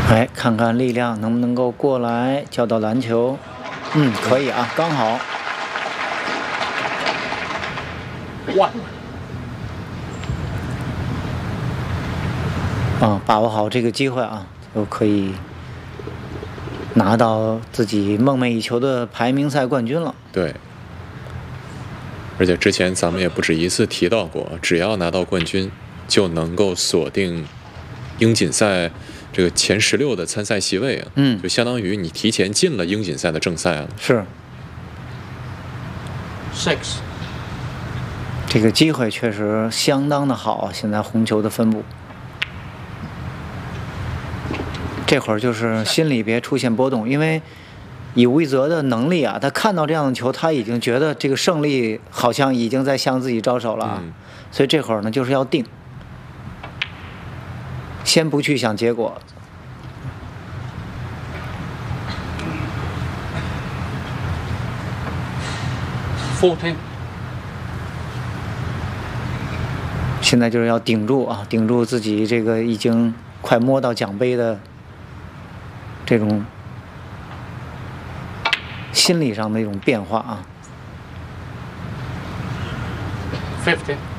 哎，看看力量能不能够过来交到篮球。可以啊，刚好。 哇！ 把握好这个机会啊，就可以拿到自己梦寐以求的排名赛冠军了。 对。而且之前咱们也不止一次提到过，只要拿到冠军，就能够锁定英锦赛这个前16的参赛席位啊。就相当于你提前进了英锦赛的正赛了。 是。 6。 这个机会确实相当的好，现在红球的分布。这会儿就是心里别出现波动，因为以吴一泽的能力啊，他看到这样的球，他已经觉得这个胜利好像已经在向自己招手了，所以这会儿呢就是要定，先不去想结果。 14。 现在就是要顶住啊，顶住自己这个已经快摸到奖杯的这种心理上的一种变化啊。 15。